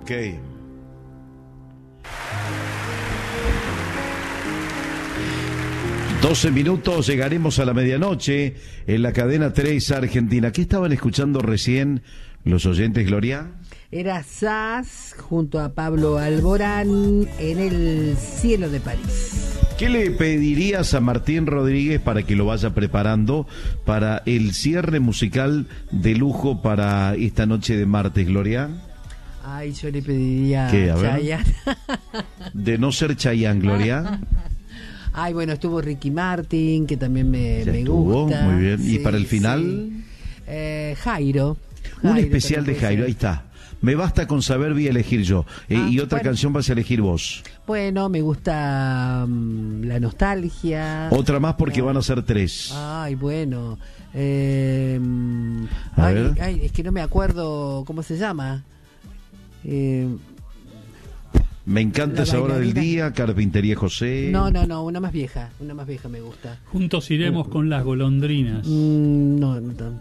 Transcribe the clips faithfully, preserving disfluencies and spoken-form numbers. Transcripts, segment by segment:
Ok. doce minutos, llegaremos a la medianoche en la cadena tres Argentina. ¿Qué estaban escuchando recién los oyentes, Gloria? Era Sass junto a Pablo Alborán en El cielo de París. ¿Qué le pedirías a Martín Rodríguez para que lo vaya preparando para el cierre musical de lujo para esta noche de martes, Gloria? Ay, yo le pediría ¿Qué? A ver. Chayanne. De no ser Chayanne, Gloria. Ay, bueno, estuvo Ricky Martin, que también me, Ya me estuvo, gusta. muy bien. ¿Y Sí, para el final? sí. Eh, Jairo. Un Jairo especial de también puede Jairo, ser. ahí está. Me basta con saber, voy a elegir yo. Eh, Ah, y otra bueno. canción vas a elegir vos. Bueno, me gusta um, la nostalgia. Otra más porque Ah. van a ser tres. Ay, bueno. Eh, A ay, ver. ay, es que no me acuerdo cómo se llama. Eh, Me encanta La esa hora del bailarina. día, Carpintería José. no, no, no, una más vieja. Una más vieja me gusta. Juntos iremos con las golondrinas. Mm, no, no. no.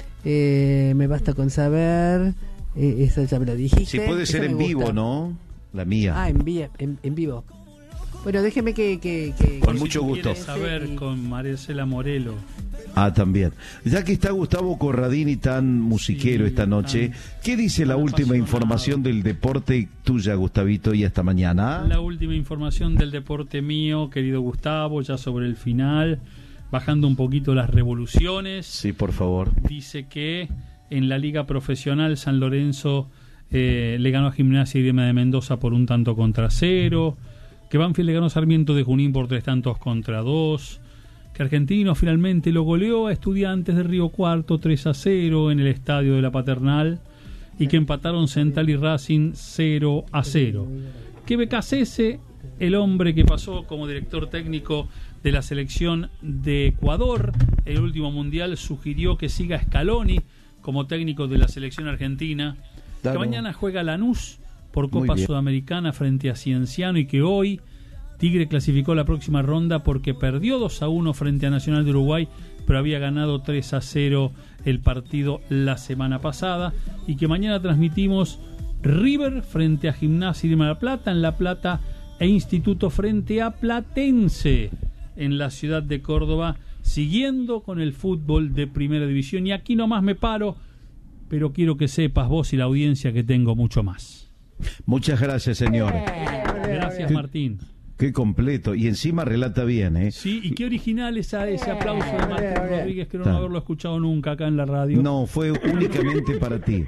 Eh, me basta con saber. Eh, esa ya me la dijiste. Si puede Esa ser me en vivo, gusta. ¿no? La mía. Ah, en, vi- en, en vivo. Bueno, déjeme que... que, que Con que- mucho Si gusto. quieres saber con Marcela Morelo. Ah, también. Ya que está Gustavo Corradini tan musiquero Sí, esta noche, tan- ¿qué dice la tan última apasionado. información del deporte tuya, Gustavito, y hasta mañana? La última información del deporte mío, querido Gustavo, ya sobre el final, bajando un poquito las revoluciones. Sí, por favor. Dice que en la Liga Profesional San Lorenzo eh, le ganó a Gimnasia y Grima de Mendoza por un tanto contra cero, que Banfield le ganó a Sarmiento de Junín por tres tantos contra dos, que Argentino finalmente lo goleó a Estudiantes de Río Cuarto tres a cero en el estadio de la Paternal, y que empataron Central y Racing cero a cero. Que Becasese, el hombre que pasó como director técnico de la selección de Ecuador, el último mundial, sugirió que siga Scaloni como técnico de la selección argentina, Claro. que mañana juega Lanús por Muy Copa bien. Sudamericana frente a Cienciano, y que hoy Tigre clasificó la próxima ronda porque perdió dos a uno frente a Nacional de Uruguay, pero había ganado tres a cero el partido la semana pasada, y que mañana transmitimos River frente a Gimnasia y Grima de La Plata en La Plata, e Instituto frente a Platense en la ciudad de Córdoba, siguiendo con el fútbol de Primera División. Y aquí nomás me paro, pero quiero que sepas vos y la audiencia que tengo mucho más. Muchas gracias, señor. Gracias, Qué- Martín. Qué completo. Y encima relata bien, ¿eh? Sí, y qué original esa, ese aplauso de Martín Rodríguez, creo no Está. haberlo escuchado nunca acá en la radio. No, fue únicamente para ti.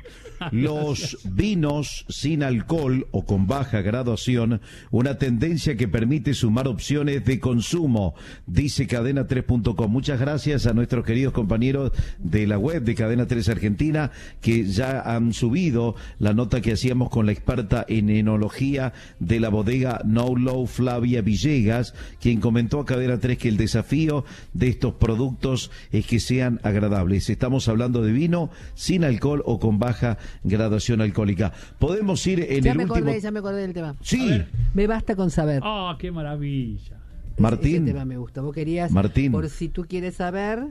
Los vinos sin alcohol o con baja graduación, una tendencia que permite sumar opciones de consumo, dice cadena tres punto com. Muchas gracias a nuestros queridos compañeros de la web de Cadena tres Argentina, que ya han subido la nota que hacíamos con la experta en enología de la bodega No Low, Flavia Villegas, quien comentó a Cadena tres que el desafío de estos productos es que sean agradables. Estamos hablando de vino sin alcohol o con baja graduación alcohólica. Podemos ir en Ya el me último... acordé, ya me acordé del tema. Sí, Me basta con saber. Ah, qué maravilla. Martín. Ese tema me gusta. Vos querías... Martín. Por si tú quieres saber...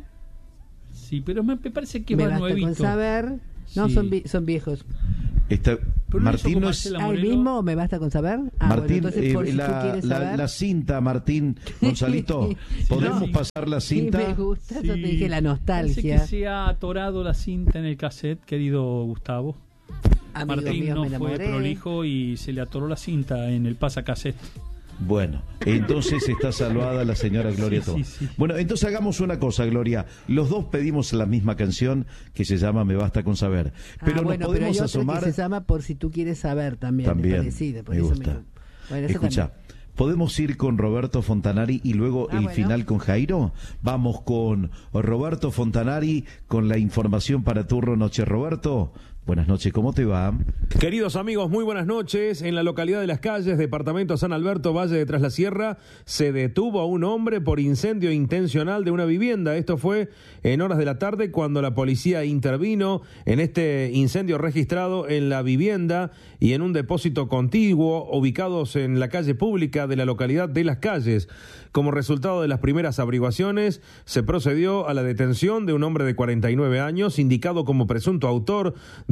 Sí, pero me, me parece que me va basta nuevito. con saber... No, Sí. son, vi- son viejos. está... Pero Martín eso no con es... Marcela ¿Ah, el Morelo. mismo? ¿Me basta con saber? Ah, Martín, bueno, entonces eh, por si tú la, quieres la- saber... la cinta, Martín Gonzalito, ¿podemos Sí. pasar la Sí, cinta? me gusta, yo te Sí. dije la Parece nostalgia. que se ha atorado la cinta en el cassette, querido Gustavo. Amigos Martín míos, no me fue enamoré. prolijo y se le atoró la cinta en el pasacassette. Bueno, entonces está salvada la señora Gloria Sí, Tobá. sí, sí. Bueno, entonces hagamos una cosa, Gloria. Los dos pedimos la misma canción que se llama Me Basta con Saber. Pero ah, nos bueno, pero hay podemos otra asomar... que se llama Por si tú quieres saber también. También, parecida, por me eso gusta. Bueno, esa Escucha, también. ¿podemos ir con Roberto Fontanari y luego Ah, el bueno. final con Jairo? Vamos con Roberto Fontanari con la información para Turro Noche. Roberto, buenas noches, ¿cómo te va? Queridos amigos, muy buenas noches. En la localidad de Las Calles, departamento San Alberto, Valle de Tras la Sierra, se detuvo a un hombre por incendio intencional de una vivienda. Esto fue en horas de la tarde cuando la policía intervino en este incendio registrado en la vivienda y en un depósito contiguo ubicados en la calle pública de la localidad de Las Calles. Como resultado de las primeras averiguaciones, se procedió a la detención de un hombre de cuarenta y nueve años, indicado como presunto autor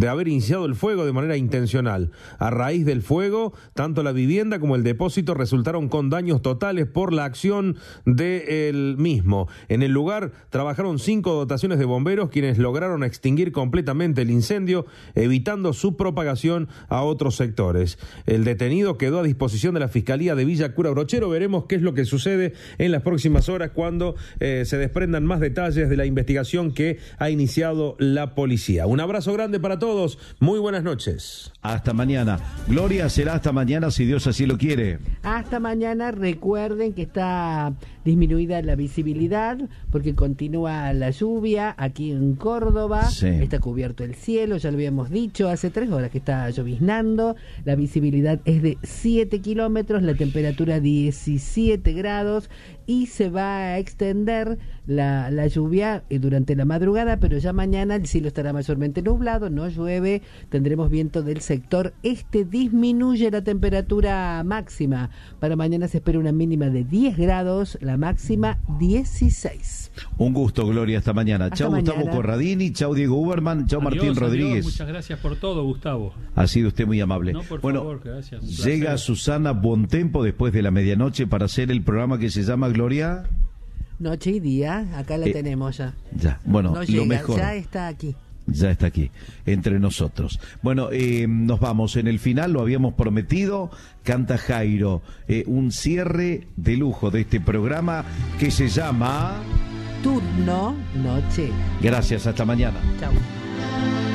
de haber iniciado el fuego de manera intencional. A raíz del fuego, tanto la vivienda como el depósito resultaron con daños totales por la acción del mismo. En el lugar trabajaron cinco dotaciones de bomberos, quienes lograron extinguir completamente el incendio, evitando su propagación a otros sectores. El detenido quedó a disposición de la Fiscalía de Villa Cura Brochero. Veremos qué es lo que sucede en las próximas horas cuando eh, se desprendan más detalles de la investigación que ha iniciado la policía. Un abrazo grande para todos. Muy buenas noches. Hasta mañana. Gloria, será hasta mañana si Dios así lo quiere. Hasta mañana. Recuerden que está disminuida la visibilidad porque continúa la lluvia aquí en Córdoba. Sí. Está cubierto el cielo, ya lo habíamos dicho, hace tres horas que está lloviznando. La visibilidad es de siete kilómetros, la temperatura diecisiete grados y se va a extender la, la lluvia durante la madrugada, pero ya mañana el cielo estará mayormente nublado, no llueve, tendremos viento del sector este, disminuye la temperatura máxima. Para mañana se espera una mínima de diez grados, la máxima dieciséis. Un gusto, Gloria, hasta mañana. Hasta Chau, mañana. Gustavo Corradini, chau, Diego Uberman, chau, Adiós, Martín adiós, Rodríguez. muchas gracias por todo, Gustavo. Ha sido usted muy amable. No, por bueno, favor, gracias. Un llega placer. Susana Bontempo después de la medianoche para hacer el programa que se llama Gloria. Noche y día, acá la Eh, tenemos ya. Ya, bueno, No lo llega, mejor. ya está aquí. Ya está aquí, entre nosotros. Bueno, eh, nos vamos. En el final lo habíamos prometido. Canta Jairo, eh, un cierre de lujo de este programa que se llama... Turno, noche. Gracias, hasta mañana. Chau.